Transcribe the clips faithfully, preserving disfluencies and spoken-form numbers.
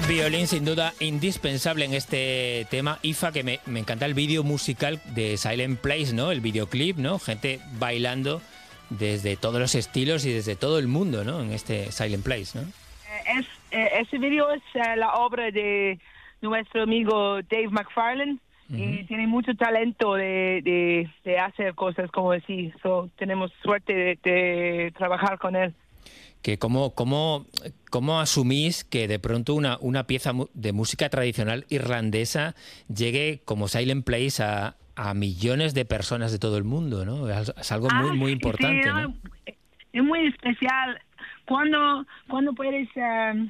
Violín, sin duda, indispensable en este tema. Ifa, que me, me encanta el vídeo musical de Silent Place, ¿no? El videoclip, ¿no? Gente bailando desde todos los estilos y desde todo el mundo, ¿no? En este Silent Place, ¿no? Es, eh, ese video es uh, la obra de nuestro amigo Dave McFarlane. Uh-huh. Y tiene mucho talento de, de, de hacer cosas como así. So, tenemos suerte de, de trabajar con él. Que cómo, cómo, cómo asumís que de pronto una, una pieza de música tradicional irlandesa llegue como Silent Place a, a millones de personas de todo el mundo, ¿no? Es, es algo muy, muy importante, sí, ¿no? Es muy especial. Cuando, cuando puedes um,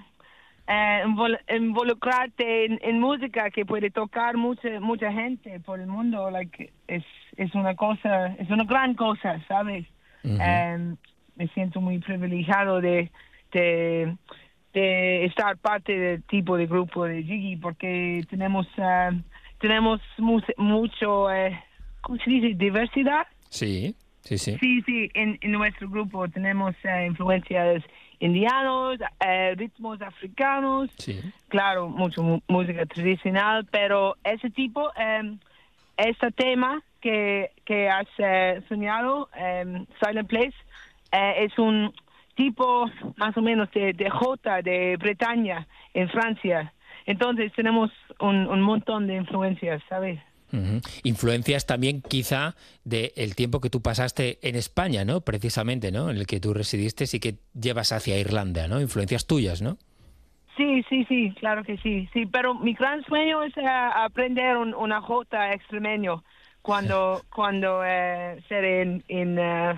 uh, involucrarte en, en música que puede tocar mucha mucha gente por el mundo, like, es, es una cosa, es una gran cosa, ¿sabes? Uh-huh. um, Me siento muy privilegiado de, de, de estar parte del tipo de grupo de Jiggy, porque tenemos uh, tenemos mu- mucho, uh, ¿cómo se dice? Diversidad. Sí, sí, sí. Sí, sí, en, en nuestro grupo tenemos uh, influencias indianos, uh, ritmos africanos, sí. Claro, mucho mu- música tradicional, pero ese tipo, um, este tema que, que has uh, soñado, um, Silent Place, Uh, es un tipo más o menos de, de jota de Bretaña, en Francia. Entonces tenemos un, un montón de influencias, ¿sabes? Uh-huh. Influencias también quizá del tiempo que tú pasaste en España, ¿no? Precisamente, ¿no? En el que tú residiste y que llevas hacia Irlanda, ¿no? Influencias tuyas, ¿no? Sí, sí, sí, claro que sí. Sí, pero mi gran sueño es uh, aprender un, una jota extremeño cuando, cuando uh, seré en... en uh,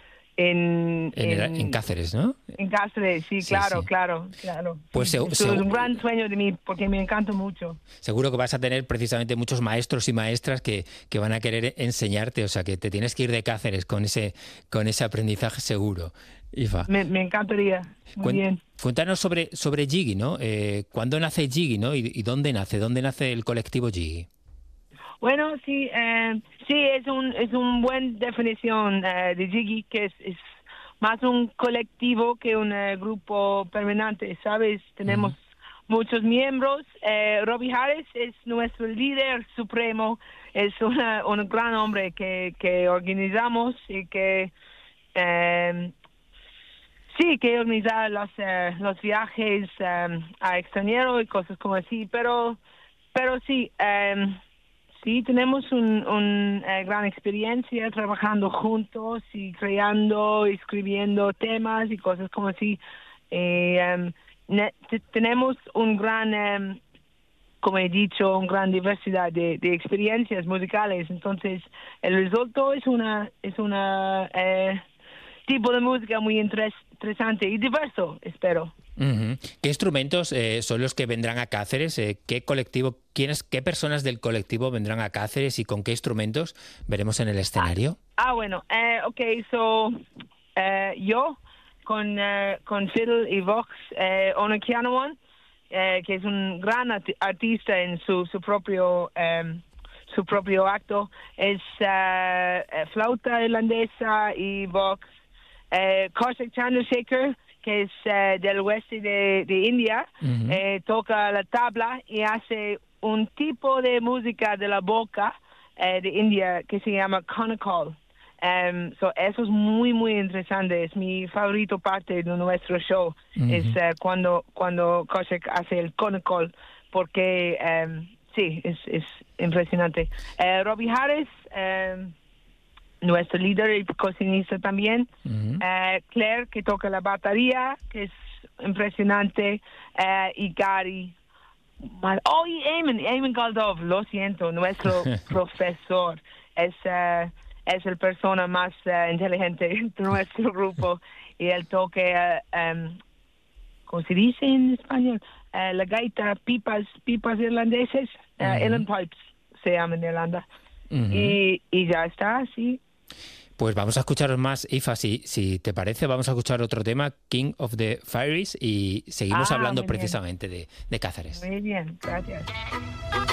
En, en, el, en Cáceres, ¿no? En Cáceres, sí, sí claro, sí. claro, claro. Pues sí, seg- Eso seg- es un gran sueño de mí, porque me encanta mucho. Seguro que vas a tener precisamente muchos maestros y maestras que, que van a querer enseñarte, o sea, que te tienes que ir de Cáceres con ese, con ese aprendizaje seguro. Ifa. Me, me encantaría, muy Cuen- bien. Cuéntanos sobre, sobre Jiggy, ¿no? Eh, ¿Cuándo nace Jiggy, ¿no? ¿Y, y dónde nace? ¿Dónde nace el colectivo Jiggy? Bueno, sí, eh, sí, es un es un buen definición uh, de Jiggy, que es, es más un colectivo que un uh, grupo permanente, ¿sabes? Tenemos uh-huh. muchos miembros. Eh, Robbie Harris es nuestro líder supremo, es una, un gran hombre que, que organizamos y que eh, sí, que organiza los, uh, los viajes um, a extranjeros y cosas como así, pero, pero sí, um, Sí, tenemos una un, uh, gran experiencia trabajando juntos y creando, escribiendo temas y cosas como así. Eh, um, ne- t- tenemos un gran, um, como he dicho, una gran diversidad de, de experiencias musicales. Entonces, el resultado es una es una eh, tipo de música muy interes- interesante y diverso, espero. Uh-huh. ¿Qué instrumentos eh, son los que vendrán a Cáceres? Eh, ¿Qué colectivo, quiénes, qué personas del colectivo vendrán a Cáceres y con qué instrumentos veremos en el escenario? Ah, ah bueno, eh, ok, so eh, yo con eh, con Phil y Vox, eh, Ona Kianawan, eh, que es un gran art- artista en su su propio eh, su propio acto, es uh, flauta irlandesa y Vox, eh, Kaushik Chandrasekhar, que es uh, del oeste de, de India, uh-huh. eh, toca la tabla y hace un tipo de música de la boca eh, de India que se llama Konakol. Um, so eso es muy, muy interesante. Es mi favorito parte de nuestro show. Uh-huh. Es uh, cuando cuando Kaushik hace el Konakol, porque um, sí, es, es impresionante. Uh, Robbie Harris, um, nuestro líder y cocinista también. Uh-huh. uh, Claire, que toca la batería, que es impresionante, uh, y Gary. Oh, y Eamon, Eamon Galdov, lo siento, nuestro profesor. Es, uh, es la persona más uh, inteligente de nuestro grupo, y él toca, uh, um, ¿cómo se dice en español? Uh, la gaita, pipas, pipas irlandeses, uh, uh-huh. Irland Pipes se llaman en Irlanda. Uh-huh. Y, y ya está, sí. Pues vamos a escucharos más, Ifa, si, si te parece, vamos a escuchar otro tema, King of the Fairies, y seguimos ah, hablando precisamente de, de Cáceres. Muy bien, gracias.